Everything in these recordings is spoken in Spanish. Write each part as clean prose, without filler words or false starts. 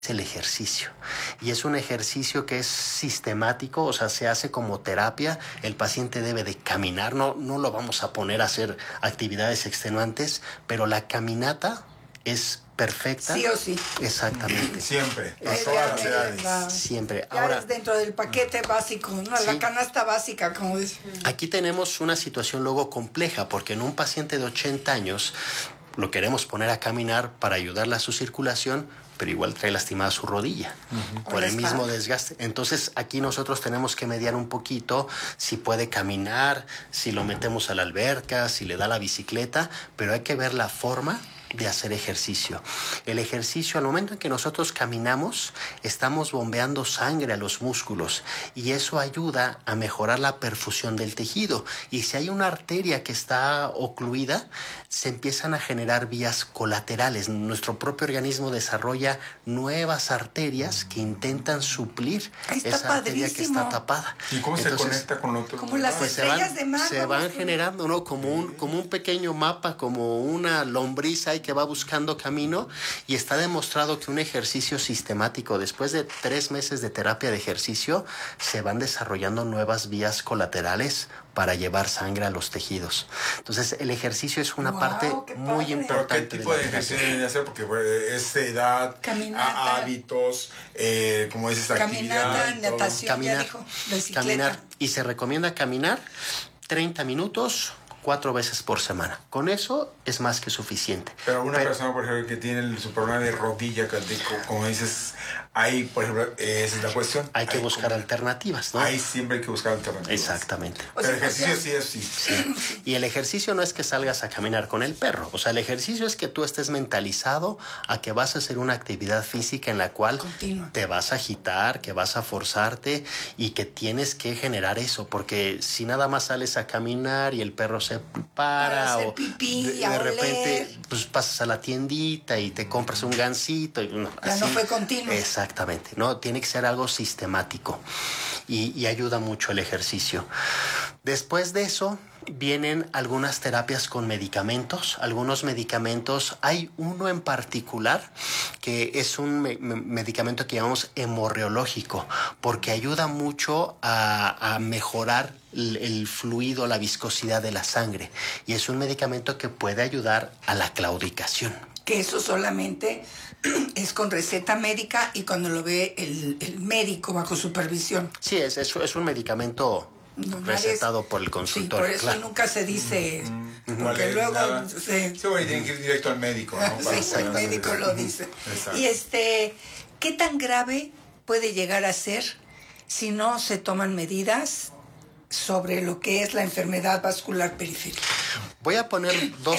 el ejercicio, y es un ejercicio que es sistemático, o sea, se hace como terapia. El paciente debe de caminar, no lo vamos a poner a hacer actividades extenuantes, pero la caminata es perfecta. Sí o sí. Exactamente. Siempre, a todas las edades. Siempre. Ya Ahora, es dentro del paquete básico, ¿no? Sí. La canasta básica, como dice. aquí tenemos una situación luego compleja, porque en un paciente de 80 años lo queremos poner a caminar para ayudarle a su circulación, pero igual trae lastimada su rodilla por el mismo desgaste. Entonces aquí nosotros tenemos que mediar un poquito si puede caminar, si lo metemos a la alberca, si le da la bicicleta, pero hay que ver la forma de hacer ejercicio. El ejercicio, al momento en que nosotros caminamos, estamos bombeando sangre a los músculos, y eso ayuda a mejorar la perfusión del tejido. Y si hay una arteria que está ocluida, se empiezan a generar vías colaterales. Nuestro propio organismo desarrolla nuevas arterias que intentan suplir esa arteria que está tapada. ¿Y cómo se conecta con lo otro? Como las estrellas de mar. Se van generando, ¿no? Como un pequeño mapa, como una lombriz ahí que va buscando camino, y está demostrado que un ejercicio sistemático, después de 3 meses de terapia de ejercicio, se van desarrollando nuevas vías colaterales para llevar sangre a los tejidos. Entonces, el ejercicio es una parte muy importante. ¿Pero qué tipo de ejercicio deben hacer? Porque es edad, hábitos, como dices, caminata, actividad, natación, caminar, ya dijo, bicicleta. caminar. Y se recomienda caminar 30 minutos 4 veces por semana. Con eso es más que suficiente. Pero una persona, por ejemplo, que tiene su problema de rodilla, como dices, ahí, por ejemplo, esa es la cuestión. Hay que buscar alternativas, ¿no? Ahí siempre hay que buscar alternativas. Exactamente. Pero el ejercicio sí es sí. Sí. Y el ejercicio no es que salgas a caminar con el perro. O sea, el ejercicio es que tú estés mentalizado a que vas a hacer una actividad física en la cual te vas a agitar, que vas a forzarte, y que tienes que generar eso. Porque si nada más sales a caminar y el perro se para, o pipí, de repente pues pasas a la tiendita y te compras un gansito, y no fue continuo. Exactamente, no, tiene que ser algo sistemático, y ayuda mucho el ejercicio. Después de eso vienen algunas terapias con medicamentos. Algunos medicamentos, hay uno en particular que es un medicamento que llamamos hemorreológico, porque ayuda mucho a mejorar el fluido, la viscosidad de la sangre, y es un medicamento que puede ayudar a la claudicación. Que eso solamente es con receta médica y cuando lo ve el médico bajo supervisión. Sí, es un medicamento recetado por el consultor. Sí, por eso nunca se dice, porque luego tiene que ir directo al médico, ¿no? Sí, el médico lo dice. Exacto. Y ¿qué tan grave puede llegar a ser si no se toman medidas sobre lo que es la enfermedad vascular periférica? Voy a poner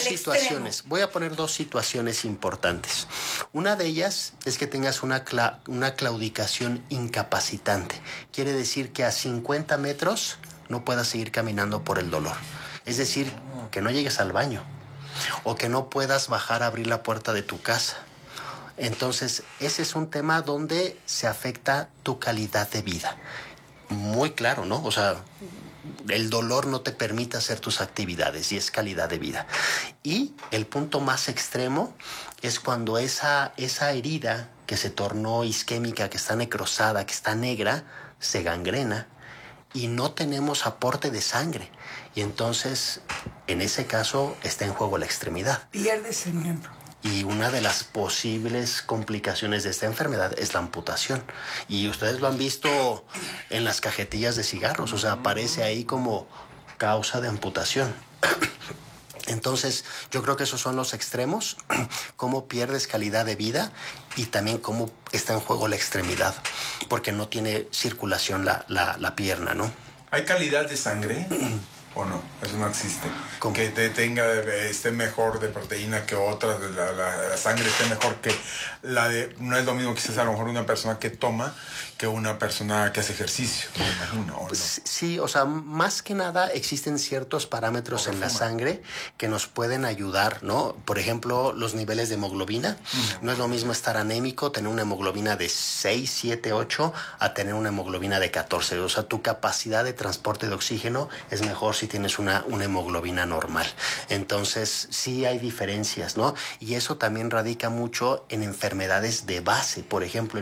dos situaciones importantes. Una de ellas es que tengas una claudicación incapacitante. Quiere decir que a 50 metros no puedas seguir caminando por el dolor. Es decir, que no llegues al baño, o que no puedas bajar a abrir la puerta de tu casa. Entonces, ese es un tema donde se afecta tu calidad de vida. Muy claro, ¿no? O sea, el dolor no te permite hacer tus actividades, y es calidad de vida. Y el punto más extremo es cuando esa herida que se tornó isquémica, que está necrosada, que está negra, se gangrena y no tenemos aporte de sangre. Y entonces, en ese caso, está en juego la extremidad. Pierdes el miembro. Y una de las posibles complicaciones de esta enfermedad es la amputación. Y ustedes lo han visto en las cajetillas de cigarros, o sea, aparece ahí como causa de amputación. Entonces, yo creo que esos son los extremos, cómo pierdes calidad de vida, y también cómo está en juego la extremidad, porque no tiene circulación la pierna, ¿no? ¿Hay calidad de sangre o no? Eso no existe. ¿Cómo? Que esté mejor de proteína que otra, la sangre esté mejor que la de... No es lo mismo quizás a lo mejor una persona que toma que una persona que hace ejercicio, me imagino, ¿o no? Sí, o sea, más que nada existen ciertos parámetros en la sangre que nos pueden ayudar, ¿no? Por ejemplo, los niveles de hemoglobina. No es lo mismo estar anémico, tener una hemoglobina de 6, 7, 8, a tener una hemoglobina de 14. O sea, tu capacidad de transporte de oxígeno es mejor si tienes una hemoglobina normal. Entonces, sí hay diferencias, ¿no? Y eso también radica mucho en enfermedades de base, por ejemplo,